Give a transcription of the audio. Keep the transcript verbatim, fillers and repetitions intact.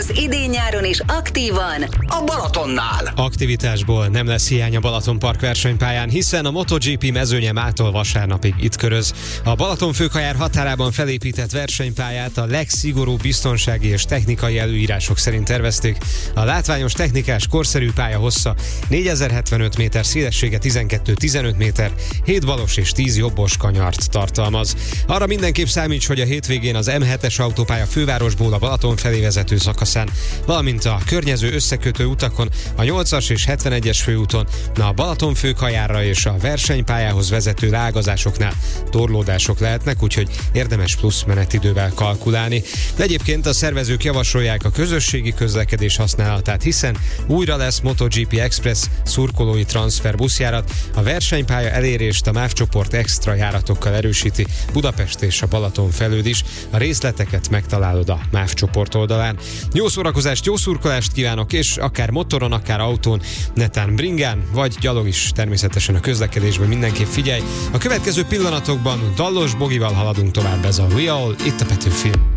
az idén-nyáron is aktívan a Balatonnál. Aktivitásból nem lesz hiány a Balaton Park versenypályán, hiszen a MotoGP mezőnye mától vasárnapig itt köröz. A Balaton-Főkajár határában felépített versenypályát a legszigorúbb biztonsági és technikai előírások szerint tervezték. A látványos, technikás, korszerű pálya hossza négyezer-hetvenöt méter, szélessége tizenkettő-tizenöt méter, hét balos és tíz jobbos kanyart tartalmaz. Arra mindenképp számíts, hogy a hétvégén az em hetes autópálya fővárosból a Balaton felé vezető szakaszán, valamint a környező összekötő utakon, a nyolcas és hetvenegyes főúton, a Balaton-Főkajárra és a versenypályához vezető lágazásoknál torlódások lehetnek, úgyhogy érdemes plusz menetidővel kalkulálni. De egyébként a szervezők javasolják a közösségi közlekedés használatát, hiszen újra lesz MotoGP Express szurkolói transfer buszjárat, a versenypálya elérést a MÁV csoport extra járatokkal erősíti Budapest és a Balaton felől is. A részleteket megtalálod a MÁV csoport oldalán. Jó szórakozást, jó szurkolást kívánok, és akár motoron, akár autón, netán bringán, vagy gyalog is természetesen a közlekedésben mindenképp figyelj. A következő pillanatokban Dallos Bogival haladunk tovább, ez a We All, itt a Petőfi.